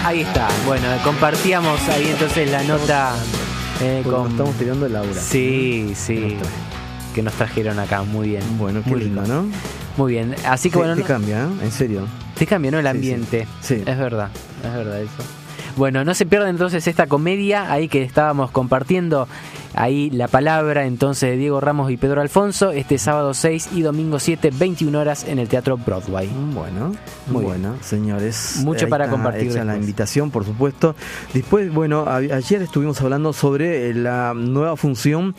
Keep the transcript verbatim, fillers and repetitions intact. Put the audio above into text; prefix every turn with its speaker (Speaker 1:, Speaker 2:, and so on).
Speaker 1: Ahí está. Bueno, compartíamos ahí entonces la nota eh,
Speaker 2: Porque
Speaker 1: con...
Speaker 2: nos estamos tirando el aura.
Speaker 1: Sí, sí.
Speaker 2: Que nos trae.
Speaker 1: Que nos trajeron acá, muy bien.
Speaker 2: Bueno, qué
Speaker 1: muy
Speaker 2: lindo,
Speaker 1: lindo.
Speaker 2: ¿no?
Speaker 1: Muy bien. Así que
Speaker 2: Te,
Speaker 1: bueno,
Speaker 2: te
Speaker 1: no-
Speaker 2: cambia, ¿eh? En serio.
Speaker 1: te cambia, ¿no? El
Speaker 2: Sí,
Speaker 1: ambiente.
Speaker 2: sí. Sí.
Speaker 1: Es verdad, es verdad eso. Bueno, no se pierdan entonces esta comedia ahí que estábamos compartiendo. Ahí la palabra entonces de Diego Ramos y Pedro Alfonso, este sábado seis y domingo siete, veintiuna horas en el Teatro Broadway.
Speaker 2: Bueno,
Speaker 1: Muy
Speaker 2: muy bueno, señores.
Speaker 1: Mucho
Speaker 2: Ahí
Speaker 1: para
Speaker 2: está
Speaker 1: compartir
Speaker 2: hecha la
Speaker 1: después.
Speaker 2: invitación, por supuesto. Después, bueno, a- ayer estuvimos hablando sobre eh, la nueva función